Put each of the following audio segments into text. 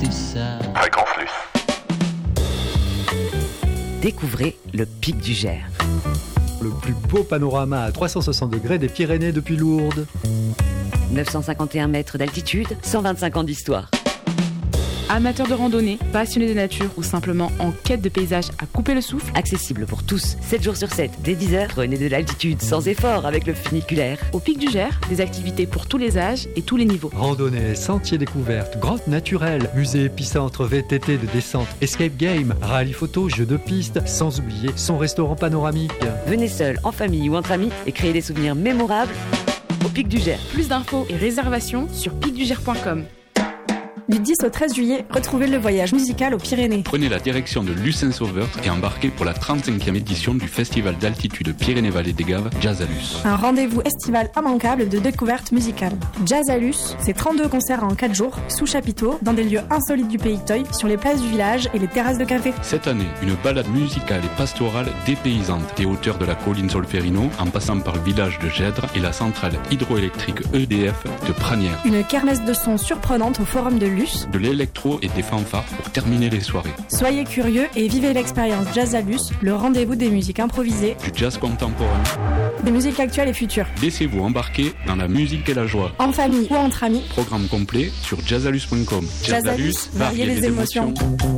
Fréquence Luce. Découvrez le pic du Gers. Le plus beau panorama à 360 degrés des Pyrénées depuis Lourdes. 951 mètres d'altitude, 125 ans d'histoire. Amateurs de randonnée, passionnés de nature ou simplement en quête de paysages à couper le souffle. Accessible pour tous, 7 jours sur 7, dès 10h, prenez de l'altitude sans effort avec le funiculaire. Au pic du Gers, des activités pour tous les âges et tous les niveaux. Randonnée, sentiers découvertes, grottes naturelles, musée épicentre, VTT de descente, escape game, rallye photo, jeux de piste, sans oublier son restaurant panoramique. Venez seul, en famille ou entre amis et créez des souvenirs mémorables au pic du Gers. Plus d'infos et réservations sur picdugers.com. Du 10 au 13 juillet, retrouvez le voyage musical aux Pyrénées. Prenez la direction de Lucens-Sauveur et embarquez pour la 35e édition du Festival d'altitude Pyrénées-Vallée des Gaves, Jazzalus. Un rendez-vous estival immanquable de découverte musicale. Jazzalus, c'est 32 concerts en 4 jours, sous chapiteau, dans des lieux insolites du pays de Toy, sur les places du village et les terrasses de café. Cette année, une balade musicale et pastorale dépaysante des hauteurs de la colline Solferino, en passant par le village de Gèdre et la centrale hydroélectrique EDF de Pranières. Une kermesse de sons surprenante au forum de Luce. De l'électro et des fanfares pour terminer les soirées. Soyez curieux et vivez l'expérience Jazzalus, le rendez-vous des musiques improvisées, Du jazz contemporain. des musiques actuelles et futures. Laissez-vous embarquer dans la musique et la joie. En famille ou entre amis. Programme complet sur jazzalus.com. Jazzalus, variez les émotions.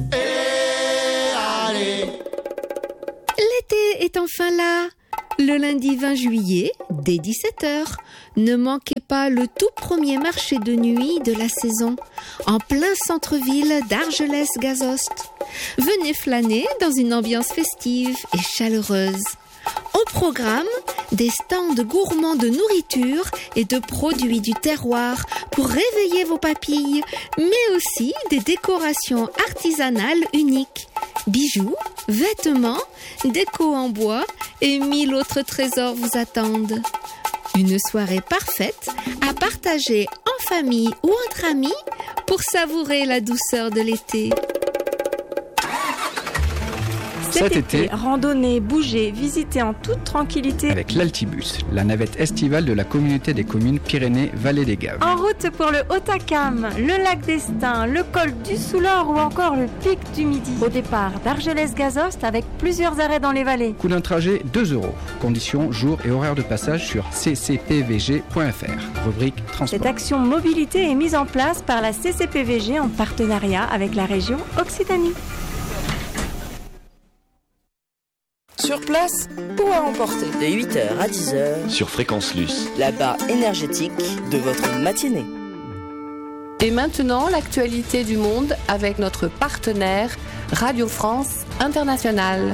L'été est enfin là. Le lundi 20 juillet, dès 17h, ne manquez pas le tout premier marché de nuit de la saison, en plein centre-ville d'Argelès-Gazost. Venez flâner dans une ambiance festive et chaleureuse. Au programme, des stands gourmands de nourriture et de produits du terroir pour réveiller vos papilles, mais aussi des décorations artisanales uniques. Bijoux, vêtements, déco en bois et 1000 autres trésors vous attendent. Une soirée parfaite à partager en famille ou entre amis pour savourer la douceur de l'été. Cet été, randonnez, bougez, visitez en toute tranquillité. Avec l'Altibus, la navette estivale de la communauté des communes Pyrénées-Vallée des Gaves. En route pour le Haut-Acam, le lac d'Estaing, le col du Soulor ou encore le pic du Midi. Au départ d'Argelès-Gazost avec plusieurs arrêts dans les vallées. Coût d'un trajet 2 €. Conditions, jours et horaires de passage sur ccpvg.fr. Rubrique transport. Cette action mobilité est mise en place par la CCPVG en partenariat avec la région Occitanie. Sur place ou à emporter. De 8h à 10h, Sur Fréquence Luce. la barre énergétique de votre matinée. Et maintenant, l'actualité du monde avec notre partenaire Radio France Internationale.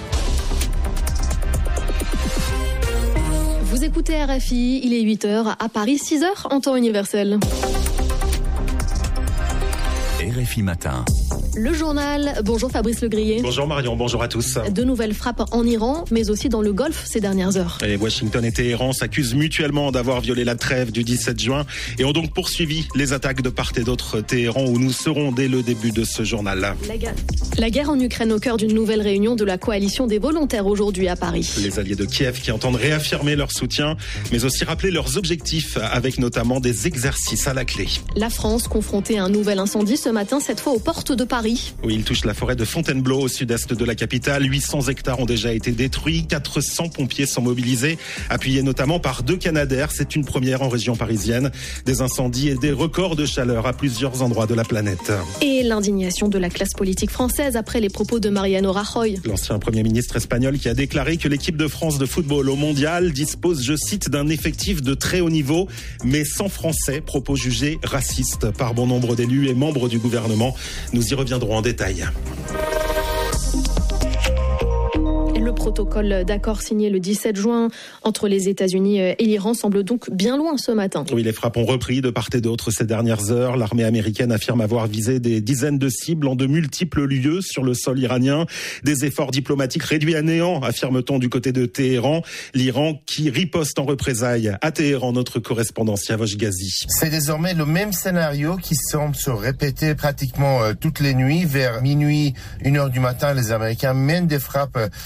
Vous écoutez RFI, il est 8h, à Paris 6h en temps universel. RFI Matin. Le journal, bonjour Fabrice Legrier. Bonjour Marion, bonjour à tous. De nouvelles frappes en Iran, mais aussi dans le Golfe ces dernières heures. Et Washington et Téhéran s'accusent mutuellement d'avoir violé la trêve du 17 juin et ont donc poursuivi les attaques de part et d'autre. Téhéran, où nous serons dès le début de ce journal. La guerre en Ukraine au cœur d'une nouvelle réunion de la coalition des volontaires aujourd'hui à Paris. Les alliés de Kiev qui entendent réaffirmer leur soutien, mais aussi rappeler leurs objectifs, avec notamment des exercices à la clé. La France confrontée à un nouvel incendie ce matin, cette fois aux portes de Paris. Oui, il touche la forêt de Fontainebleau au sud-est de la capitale. 800 hectares ont déjà été détruits. 400 pompiers sont mobilisés, appuyés notamment par 2 Canadair. C'est une première en région parisienne. Des incendies et des records de chaleur à plusieurs endroits de la planète. Et l'indignation de la classe politique française après les propos de Mariano Rajoy. L'ancien Premier ministre espagnol qui a déclaré que l'équipe de France de football au mondial dispose, je cite, d'un effectif de très haut niveau, mais sans Français, propos jugés racistes par bon nombre d'élus et membres du gouvernement. Nous y reviendrons en détail. Le protocole d'accord signé le 17 juin entre les États-Unis et l'Iran semble donc bien loin ce matin. Oui, les frappes ont repris de part et d'autre ces dernières heures. L'armée américaine affirme avoir visé des dizaines de cibles en de multiples lieux sur le sol iranien. Des efforts diplomatiques réduits à néant, affirme-t-on du côté de Téhéran. L'Iran qui riposte en représailles à Téhéran, notre correspondant Siavosh Ghazi. C'est désormais le même scénario qui semble se répéter pratiquement toutes les nuits. Vers minuit, 1h du matin, les Américains mènent des frappes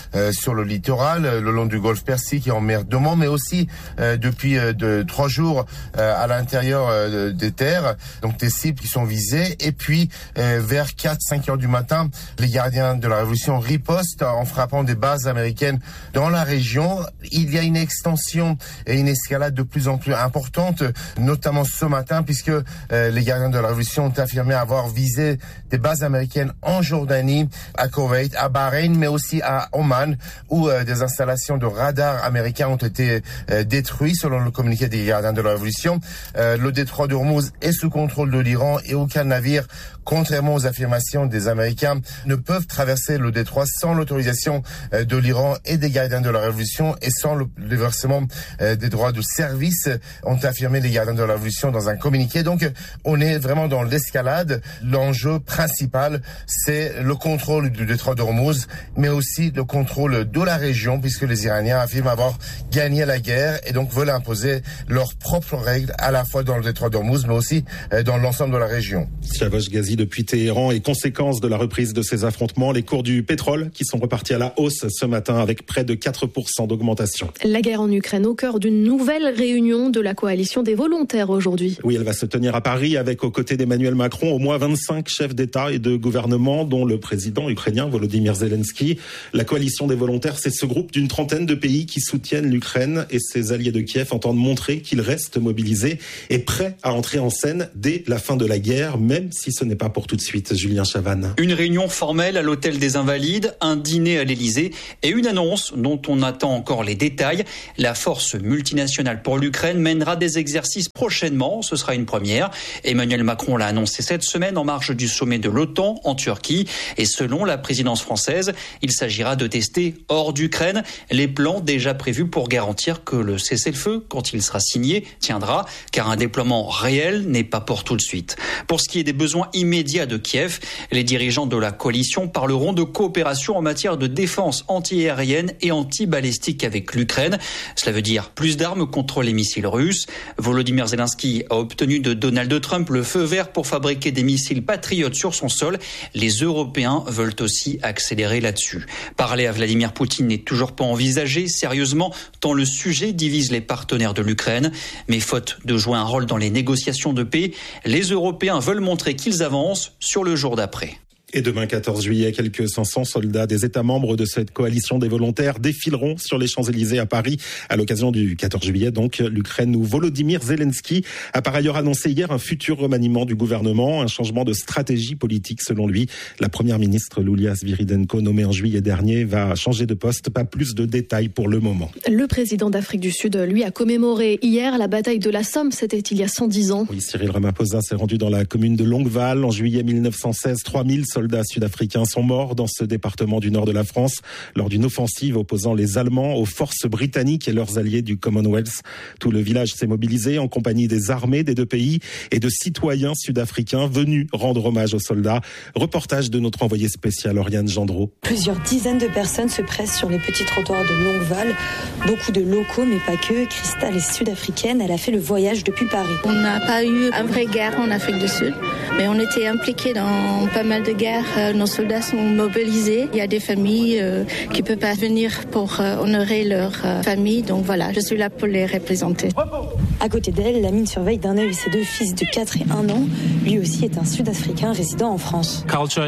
sur le littoral, le long du golfe Persique et en mer d'Oman, mais aussi depuis 3 jours à l'intérieur des terres, donc des cibles qui sont visées. Et puis vers 4-5 heures du matin, les gardiens de la Révolution ripostent en frappant des bases américaines dans la région. Il y a une extension et une escalade de plus en plus importante, notamment ce matin, puisque les gardiens de la Révolution ont affirmé avoir visé des bases américaines en Jordanie, à Koweït, à Bahreïn, mais aussi à Oman, où des installations de radars américains ont été détruites, selon le communiqué des gardiens de la Révolution. Le détroit d'Ormuz est sous contrôle de l'Iran et aucun navire, contrairement aux affirmations des Américains, ne peuvent traverser le détroit sans l'autorisation de l'Iran et des gardiens de la Révolution et sans le versement des droits de service, ont affirmé les gardiens de la Révolution dans un communiqué. Donc, on est vraiment dans l'escalade. L'enjeu principal, c'est le contrôle du détroit d'Ormuz, mais aussi le contrôle de la région, puisque les Iraniens affirment avoir gagné la guerre et donc veulent imposer leurs propres règles, à la fois dans le détroit d'Ormuz, mais aussi dans l'ensemble de la région. Siavash Ghazi depuis Téhéran, et conséquence de la reprise de ces affrontements, les cours du pétrole qui sont repartis à la hausse ce matin avec près de 4% d'augmentation. La guerre en Ukraine au cœur d'une nouvelle réunion de la coalition des volontaires aujourd'hui. Oui, elle va se tenir à Paris avec, aux côtés d'Emmanuel Macron, au moins 25 chefs d'État et de gouvernement, dont le président ukrainien Volodymyr Zelensky. La coalition des volontaires, c'est ce groupe d'une trentaine de pays qui soutiennent l'Ukraine, et ses alliés de Kiev entendent montrer qu'ils restent mobilisés et prêts à entrer en scène dès la fin de la guerre, même si ce n'est pas pour tout de suite. Julien Chavannes. Une réunion formelle à l'hôtel des Invalides, un dîner à l'Élysée et une annonce dont on attend encore les détails. La force multinationale pour l'Ukraine mènera des exercices prochainement. Ce sera une première. Emmanuel Macron l'a annoncé cette semaine en marge du sommet de l'OTAN en Turquie. Et selon la présidence française, il s'agira de tester hors d'Ukraine les plans déjà prévus pour garantir que le cessez-le-feu, quand il sera signé, tiendra, car un déploiement réel n'est pas pour tout de suite. Pour ce qui est des besoins immédiats de Kiev, les dirigeants de la coalition parleront de coopération en matière de défense anti-aérienne et anti-balistique avec l'Ukraine. Cela veut dire plus d'armes contre les missiles russes. Volodymyr Zelensky a obtenu de Donald Trump le feu vert pour fabriquer des missiles patriotes sur son sol. Les Européens veulent aussi accélérer là-dessus. Parler à Vladimir Poutine n'est toujours pas envisagé sérieusement, tant le sujet divise les partenaires de l'Ukraine. Mais faute de jouer un rôle dans les négociations de paix, les Européens veulent montrer qu'ils avancent sur le jour d'après. Et demain, 14 juillet, quelques 500 soldats des États membres de cette coalition des volontaires défileront sur les Champs-Élysées à Paris à l'occasion du 14 juillet. Donc, l'Ukraine, où Volodymyr Zelensky a par ailleurs annoncé hier un futur remaniement du gouvernement, un changement de stratégie politique selon lui. La première ministre Loulia Sviridenko, nommée en juillet dernier, va changer de poste. Pas plus de détails pour le moment. Le président d'Afrique du Sud, lui, a commémoré hier la bataille de la Somme. C'était il y a 110 ans. Oui, Cyril Ramaphosa s'est rendu dans la commune de Longueval en juillet 1916. 3000 soldats sud-africains sont morts dans ce département du nord de la France lors d'une offensive opposant les Allemands aux forces britanniques et leurs alliés du Commonwealth. Tout le village s'est mobilisé en compagnie des armées des deux pays et de citoyens sud-africains venus rendre hommage aux soldats. Reportage de notre envoyé spécial Oriane Gendreau. Plusieurs dizaines de personnes se pressent sur les petits trottoirs de Longueval. Beaucoup de locaux, mais pas que. Cristal est sud-africaine, elle a fait le voyage depuis Paris. On n'a pas eu une vraie guerre en Afrique du Sud, mais on était impliqués dans pas mal de guerres. Nos soldats sont mobilisés. Il y a des familles qui ne peuvent pas venir pour honorer leur famille. Donc voilà, je suis là pour les représenter. À côté d'elle, Lamine surveille d'un œil ses deux fils de 4 et 1 an. Lui aussi est un Sud-Africain résidant en France.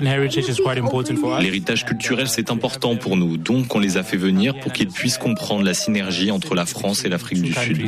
L'héritage culturel, c'est important pour nous. Donc on les a fait venir pour qu'ils puissent comprendre la synergie entre la France et l'Afrique du Sud.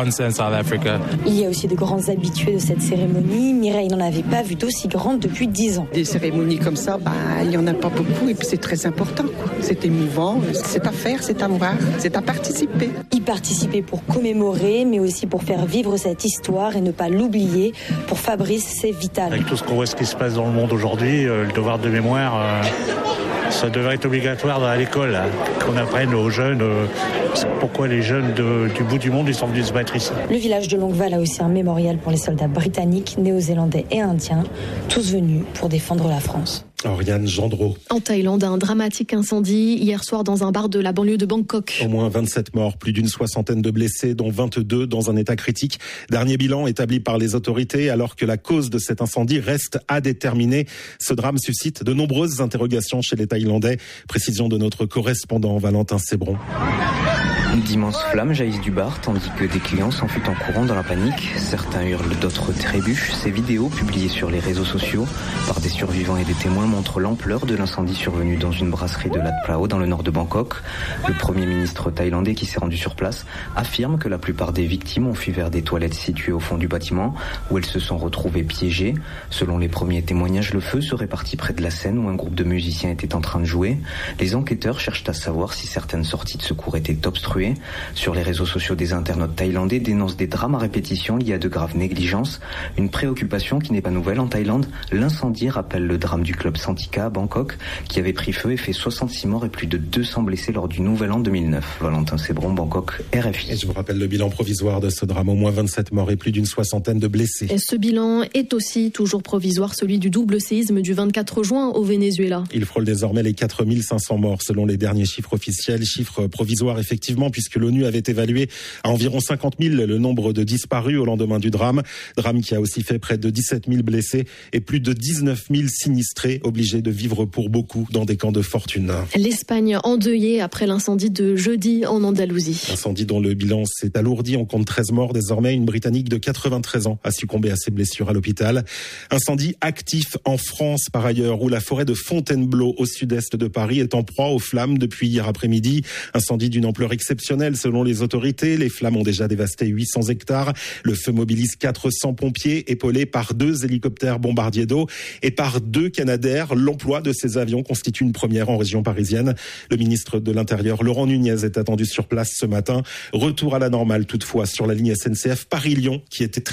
Il y a aussi de grands habitués de cette cérémonie. Mireille n'en avait pas vu d'aussi grande depuis 10 ans. Des cérémonies comme ça, il n'y en a pas beaucoup et puis c'est très important. C'est émouvant, c'est à faire, c'est à voir, c'est à participer. Y participer pour commémorer, mais aussi pour faire vivre cette histoire et ne pas l'oublier. Pour Fabrice, c'est vital. Avec tout ce qu'on voit, ce qui se passe dans le monde aujourd'hui, le devoir de mémoire, ça devrait être obligatoire à l'école, qu'on apprenne aux jeunes pourquoi les jeunes du bout du monde ils sont venus se battre ici. Le village de Longueval a aussi un mémorial pour les soldats britanniques, néo-zélandais et indiens, tous venus pour défendre la France. Oriane Gendreau. En Thaïlande, un dramatique incendie hier soir dans un bar de la banlieue de Bangkok. Au moins 27 morts, plus d'une soixantaine de blessés, dont 22 dans un état critique. Dernier bilan établi par les autorités, alors que la cause de cet incendie reste à déterminer. Ce drame suscite de nombreuses interrogations chez les Thaïlandais. Précision de notre correspondant Valentin Sébron. D'immenses flammes jaillissent du bar, tandis que des clients s'enfuient en courant dans la panique. Certains hurlent, d'autres trébuchent. Ces vidéos, publiées sur les réseaux sociaux par des survivants et des témoins, montrent l'ampleur de l'incendie survenu dans une brasserie de Lat Phrao, dans le nord de Bangkok. Le Premier ministre thaïlandais, qui s'est rendu sur place, affirme que la plupart des victimes ont fui vers des toilettes situées au fond du bâtiment, où elles se sont retrouvées piégées. Selon les premiers témoignages, le feu serait parti près de la scène où un groupe de musiciens était en train de jouer. Les enquêteurs cherchent à savoir si certaines sorties de secours étaient obstruées. Sur les réseaux sociaux, des internautes thaïlandais dénoncent des drames à répétition liés à de graves négligences. Une préoccupation qui n'est pas nouvelle en Thaïlande. L'incendie rappelle le drame du club Santika à Bangkok, qui avait pris feu et fait 66 morts et plus de 200 blessés lors du Nouvel An 2009. Valentin Sébron, Bangkok, RFI. Et je vous rappelle le bilan provisoire de ce drame. Au moins 27 morts et plus d'une soixantaine de blessés. Et ce bilan est aussi toujours provisoire, celui du double séisme du 24 juin au Venezuela. Il frôle désormais les 4500 morts selon les derniers chiffres officiels. Chiffres provisoires effectivement, puisque l'ONU avait évalué à environ 50 000 le nombre de disparus au lendemain du drame. Drame qui a aussi fait près de 17 000 blessés et plus de 19 000 sinistrés, obligés de vivre pour beaucoup dans des camps de fortune. L'Espagne endeuillée après l'incendie de jeudi en Andalousie. Incendie dont le bilan s'est alourdi. On compte 13 morts désormais. Une Britannique de 93 ans a succombé à ses blessures à l'hôpital. Incendie actif en France par ailleurs, où la forêt de Fontainebleau au sud-est de Paris est en proie aux flammes depuis hier après-midi. Incendie d'une ampleur exceptionnelle selon les autorités. Les flammes ont déjà dévasté 800 hectares. Le feu mobilise 400 pompiers épaulés par 2 hélicoptères bombardiers d'eau et par 2 Canadair. L'emploi de ces avions constitue une première en région parisienne. Le ministre de l'Intérieur, Laurent Nunez, est attendu sur place ce matin. Retour à la normale toutefois sur la ligne SNCF Paris-Lyon qui était